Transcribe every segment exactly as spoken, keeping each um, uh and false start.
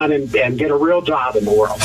on and, and get a real job in the world.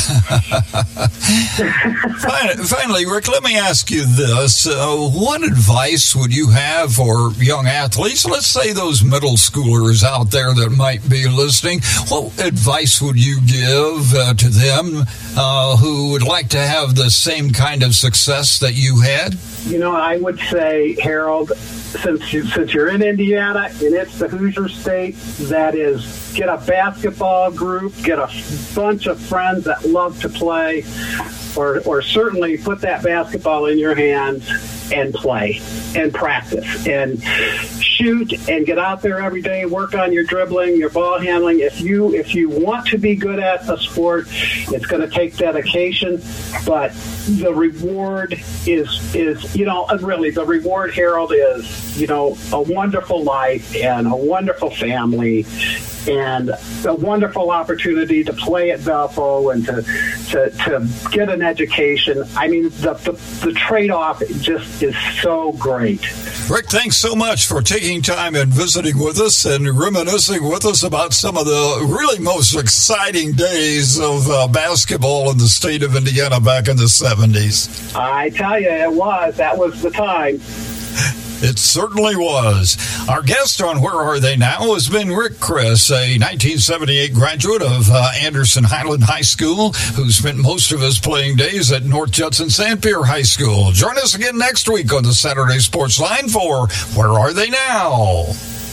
Finally, Rick, let me ask you this. Uh, what advice would you have for young athletes? Let's say those middle schoolers out there that might be listening. What advice would you give uh, to them uh, who would like to have the same kind of success that you had? You know, I would say, Harold, since, you, since you're in Indiana and it's the Hoosier State, that is, get a basketball group, get a bunch of friends that love to play, or, or certainly put that basketball in your hands and play and practice and shoot and get out there every day, work on your dribbling, your ball handling. If you if you want to be good at a sport, it's going to take dedication, but the reward is, is you know, really the reward, Harold, is, you know, a wonderful life and a wonderful family and a wonderful opportunity to play at Valpo and to to, to get an education. I mean, the, the, the trade-off just is so great. Rick, thanks so much for taking time and visiting with us and reminiscing with us about some of the really most exciting days of uh, basketball in the state of Indiana back in the seventies. I tell you, it was. That was the time. It certainly was. Our guest on Where Are They Now has been Rick Chris, a nineteen seventy-eight graduate of uh, Anderson Highland High School, who spent most of his playing days at North Judson Sanpere High School. Join us again next week on the Saturday Sports Line for Where Are They Now?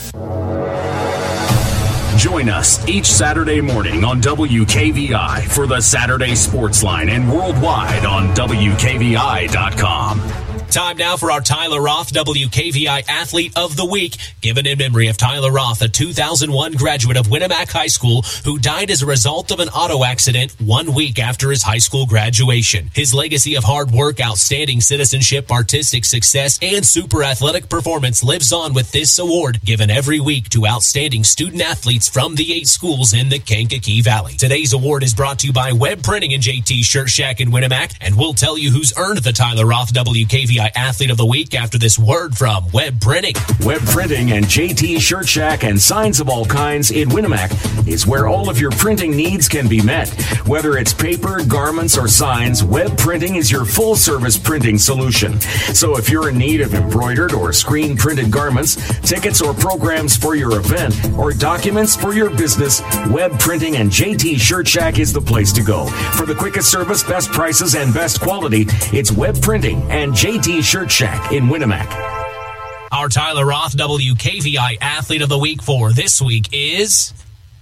Join us each Saturday morning on W K V I for the Saturday Sports Line and worldwide on W K V I dot com. Time now for our Tyler Roth W K V I Athlete of the Week, given in memory of Tyler Roth, a two thousand one graduate of Winnemac High School who died as a result of an auto accident one week after his high school graduation. His legacy of hard work, outstanding citizenship, artistic success, and super athletic performance lives on with this award given every week to outstanding student athletes from the eight schools in the Kankakee Valley. Today's award is brought to you by Web Printing and J T Shirt Shack in Winnemac, and we'll tell you who's earned the Tyler Roth W K V I Athlete of the Week after this word from Web Printing. Web Printing and J T Shirt Shack and signs of all kinds in Winnemac is where all of your printing needs can be met. Whether it's paper, garments, or signs, Web Printing is your full-service printing solution. So if you're in need of embroidered or screen-printed garments, tickets or programs for your event, or documents for your business, Web Printing and J T Shirt Shack is the place to go. For the quickest service, best prices, and best quality, it's Web Printing and J T Shirt Shack in Winnemac. Our Tyler Roth W K V I Athlete of the Week for this week is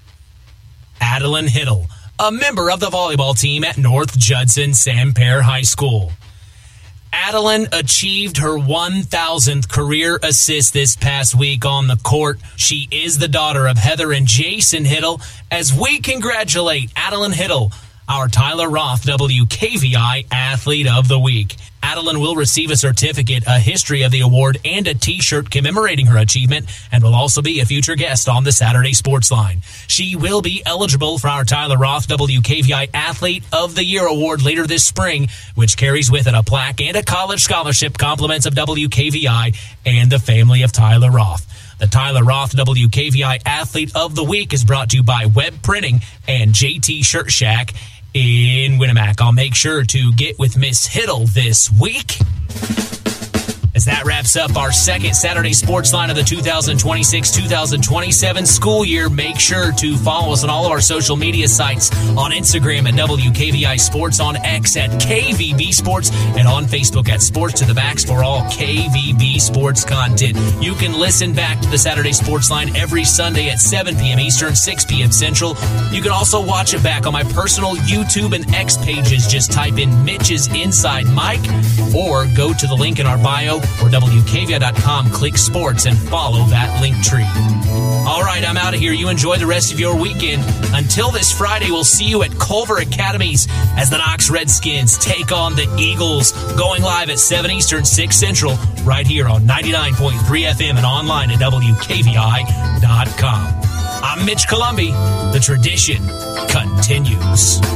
Adeline Hiddle, a member of the volleyball team at North Judson Sanpere High School. Adeline achieved her one thousandth career assist this past week on the court. She is the daughter of Heather and Jason Hiddle, as we congratulate Adeline Hiddle, our Tyler Roth W K V I Athlete of the Week. Adeline will receive a certificate, a history of the award, and a T-shirt commemorating her achievement, and will also be a future guest on the Saturday Sports Line. She will be eligible for our Tyler Roth W K V I Athlete of the Year award later this spring, which carries with it a plaque and a college scholarship, compliments of W K V I and the family of Tyler Roth. The Tyler Roth W K V I Athlete of the Week is brought to you by Web Printing and J T Shirt Shack in Winnemac. I'll make sure to get with Miss Hiddle this week. As that wraps up our second Saturday Sports Line of the two thousand twenty-six two thousand twenty-seven school year, make sure to follow us on all of our social media sites, on Instagram at W K V I Sports, on X at K V B Sports, and on Facebook at Sports to the Max for all K V B Sports content. You can listen back to the Saturday Sports Line every Sunday at seven p.m. Eastern, six p.m. Central. You can also watch it back on my personal YouTube and X pages. Just type in Mitch's Inside Mike, or go to the link in our bio or W K V I dot com, click sports, and follow that link tree. All right, I'm out of here. You enjoy the rest of your weekend. Until this Friday, we'll see you at Culver Academies as the Knox Redskins take on the Eagles, going live at seven Eastern, six Central, right here on ninety-nine point three F M and online at W K V I dot com. I'm Mitch Columbi. The tradition continues.